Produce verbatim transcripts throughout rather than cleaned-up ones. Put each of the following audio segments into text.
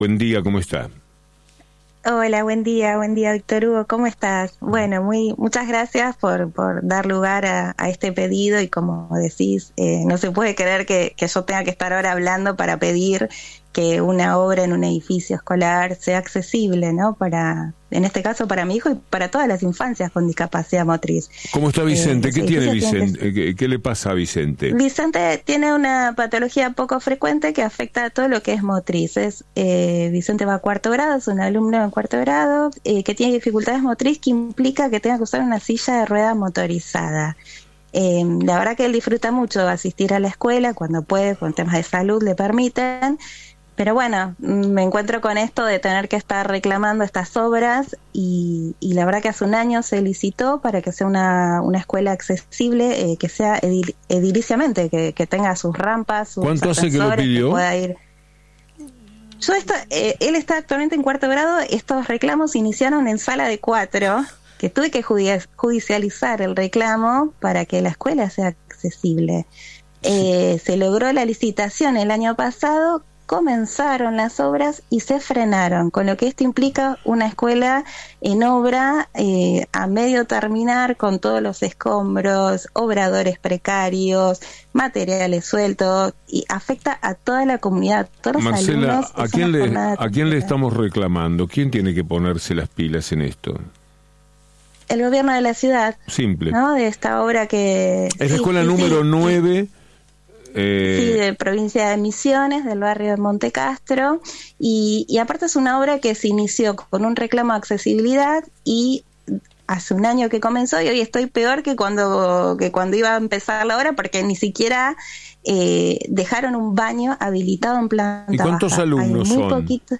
Buen día, ¿cómo está? Hola, buen día, buen día, Víctor Hugo, ¿cómo estás? Bueno, muy muchas gracias por, por dar lugar a, a este pedido y como decís, eh, no se puede creer que, que yo tenga que estar ahora hablando para pedir que una obra en un edificio escolar sea accesible, ¿no? Para, en este caso para mi hijo y para todas las infancias con discapacidad motriz. ¿Cómo está Vicente? Eh, ¿Qué tiene Vicente? Vicente? ¿Qué, ¿Qué le pasa a Vicente? Vicente tiene una patología poco frecuente que afecta a todo lo que es motriz. Es, eh, Vicente va a cuarto grado, es un alumno en cuarto grado eh, que tiene dificultades motriz que implica que tenga que usar una silla de rueda motorizada. Eh, la verdad que él disfruta mucho asistir a la escuela cuando puede, con temas de salud le permiten. Pero bueno, me encuentro con esto de tener que estar reclamando estas obras y, y la verdad que hace un año se licitó para que sea una, una escuela accesible, eh, que sea edil, ediliciamente, que, que tenga sus rampas, sus ¿Cuánto hace que lo pidió? Que pueda ir. Yo esto, eh, él está actualmente en cuarto grado, estos reclamos iniciaron en sala de cuatro, que tuve que judicializar el reclamo para que la escuela sea accesible. Eh, se logró la licitación el año pasado, comenzaron las obras y se frenaron, con lo que esto implica una escuela en obra eh, a medio terminar, con todos los escombros, obradores precarios, materiales sueltos, y afecta a toda la comunidad, a todos los Marcela, alumnos. ¿a quién, le, ¿a quién le estamos reclamando? ¿Quién tiene que ponerse las pilas en esto? El gobierno de la ciudad. Simple. ¿No? De esta obra que... Es la sí, escuela sí, número sí, nueve... Eh... Sí, de provincia de Misiones, del barrio de Monte Castro, y, y aparte es una obra que se inició con un reclamo de accesibilidad y hace un año que comenzó y hoy estoy peor que cuando que cuando iba a empezar la obra porque ni siquiera eh, dejaron un baño habilitado en planta. ¿Y cuántos baja. alumnos Hay muy son? Poquito.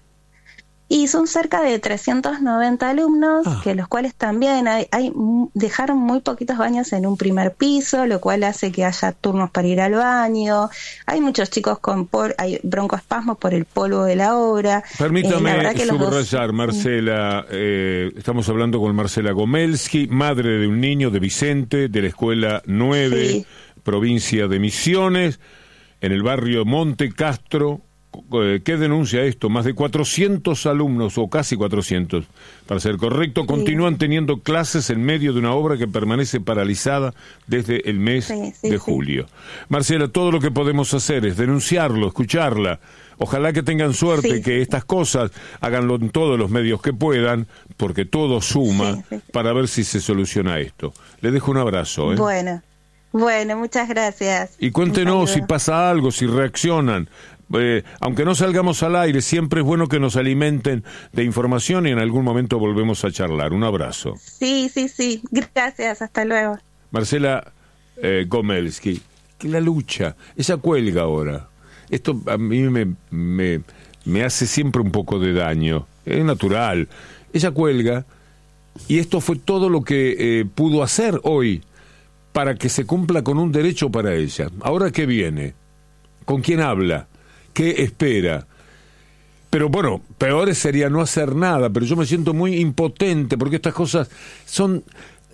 Y son cerca de trescientos noventa alumnos, ah. que los cuales también hay, hay dejaron muy poquitos baños en un primer piso, lo cual hace que haya turnos para ir al baño. Hay muchos chicos con pol, hay broncoespasmos por el polvo de la obra. Permítame eh, subrayar, dos... Marcela, eh, estamos hablando con Marcela Gomelski, madre de un niño de Vicente, de la escuela nueve, sí. provincia de Misiones, en el barrio Monte Castro. ¿Qué denuncia esto? Más de cuatrocientos alumnos, o casi cuatrocientos, para ser correcto, continúan sí. teniendo clases en medio de una obra que permanece paralizada desde el mes sí, sí, de julio. Sí. Marcela, todo lo que podemos hacer es denunciarlo, escucharla. Ojalá que tengan suerte, sí. que estas cosas háganlo en todos los medios que puedan, porque todo suma sí, sí. para ver si se soluciona esto. Le dejo un abrazo. ¿eh? Bueno, bueno, muchas gracias. Y cuéntenos si pasa algo, si reaccionan. Eh, aunque no salgamos al aire, siempre es bueno que nos alimenten de información y en algún momento volvemos a charlar. Un abrazo. Sí, sí, sí. Gracias. Hasta luego. Marcela eh, Gomelski, que la lucha, esa cuelga ahora. Esto a mí me, me, me hace siempre un poco de daño. Es natural. Ella cuelga y esto fue todo lo que eh, pudo hacer hoy para que se cumpla con un derecho para ella. Ahora, ¿qué viene? ¿Con quién habla? ¿Qué espera? Pero bueno, peor sería no hacer nada, pero yo me siento muy impotente porque estas cosas son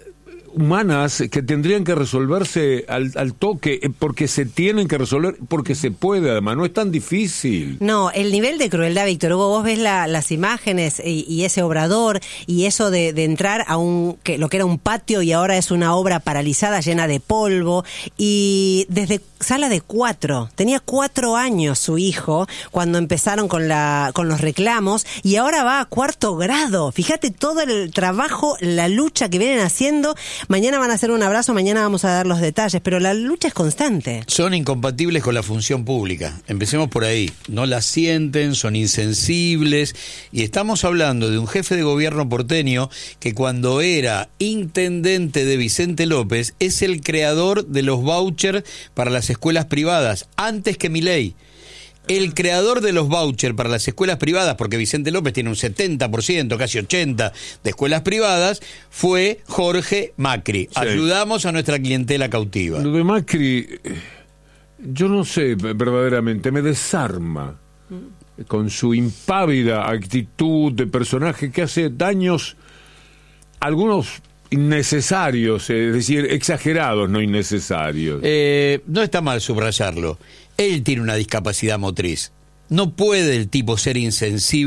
humanas que tendrían que resolverse al, al toque, porque se tienen que resolver, porque se puede, además, no es tan difícil. No, el nivel de crueldad, Víctor Hugo, vos ves la, las imágenes y, y ese obrador y eso de, de entrar a un que lo que era un patio y ahora es una obra paralizada llena de polvo, y desde sala de cuatro, tenía cuatro años su hijo cuando empezaron con la con los reclamos y ahora va a cuarto grado. Fíjate todo el trabajo, la lucha que vienen haciendo. Mañana van a hacer un abrazo, mañana vamos a dar los detalles, pero la lucha es constante. Son incompatibles con la función pública. Empecemos por ahí. No la sienten, son insensibles. Y estamos hablando de un jefe de gobierno porteño que cuando era intendente de Vicente López es el creador de los vouchers para las escuelas privadas, antes que Milei. El creador de los vouchers para las escuelas privadas, porque Vicente López tiene un setenta por ciento, casi ochenta por ciento de escuelas privadas, fue Jorge Macri. Sí. Ayudamos a nuestra clientela cautiva. Lo de Macri, yo no sé, verdaderamente, me desarma con su impávida actitud de personaje que hace daños, algunos innecesarios, es decir, exagerados, no innecesarios. Eh, no está mal subrayarlo. Él tiene una discapacidad motriz. No puede el tipo ser insensible